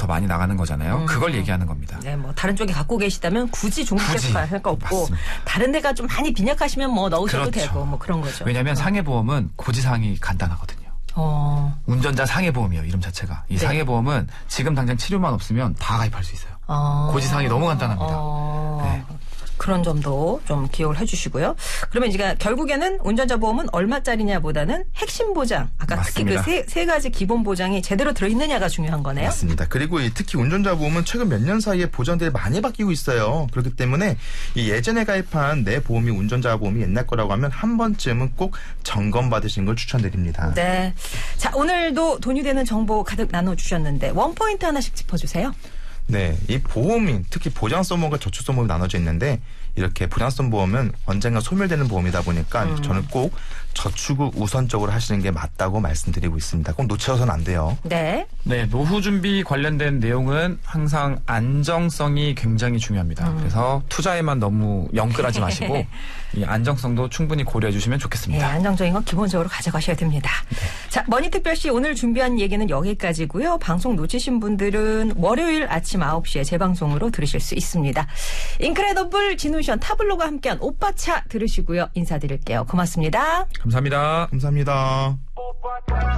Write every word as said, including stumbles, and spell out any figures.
더 많이 나가는 거잖아요. 음. 그걸 얘기하는 겁니다. 네, 뭐 다른 쪽에 갖고 계시다면 굳이 중복해서 할 거 없고 맞습니다. 다른 데가 좀 많이 빈약하시면 뭐 넣으셔도 그렇죠. 되고 뭐 그런 거죠. 왜냐하면 어. 상해보험은 고지사항이 간단하거든요. 어. 운전자 상해보험이에요. 이름 자체가. 이 네. 상해보험은 지금 당장 치료만 없으면 다 가입할 수 있어요. 어. 고지사항이 너무 간단합니다. 어. 네. 그런 점도 좀 기억을 해주시고요. 그러면 이제 결국에는 운전자 보험은 얼마짜리냐보다는 핵심 보장, 아까 맞습니다. 특히 그 세 세 가지 기본 보장이 제대로 들어있느냐가 중요한 거네요. 맞습니다. 그리고 이 특히 운전자 보험은 최근 몇 년 사이에 보장들이 많이 바뀌고 있어요. 그렇기 때문에 이 예전에 가입한 내 보험이 운전자 보험이 옛날 거라고 하면 한 번쯤은 꼭 점검 받으시는 걸 추천드립니다. 네. 자, 오늘도 돈이 되는 정보 가득 나눠주셨는데 원포인트 하나씩 짚어주세요. 네, 이 보험이 특히 보장성 보험과 저축성 보험이 나눠져 있는데 이렇게 보장성 보험은 언젠가 소멸되는 보험이다 보니까 음. 저는 꼭 저축을 우선적으로 하시는 게 맞다고 말씀드리고 있습니다. 꼭 놓쳐서는 안 돼요. 네. 네, 노후 준비 관련된 내용은 항상 안정성이 굉장히 중요합니다. 음. 그래서 투자에만 너무 영끌하지 마시고 이 안정성도 충분히 고려해 주시면 네, 좋겠습니다. 안정적인 건 기본적으로 가져가셔야 됩니다. 네. 자, 머니특별시 오늘 준비한 얘기는 여기까지고요. 방송 놓치신 분들은 월요일 아침 아홉 시에 재방송으로 들으실 수 있습니다. 인크레더블 진우션 타블로가 함께한 오빠차 들으시고요. 인사드릴게요. 고맙습니다. 감사합니다. 감사합니다.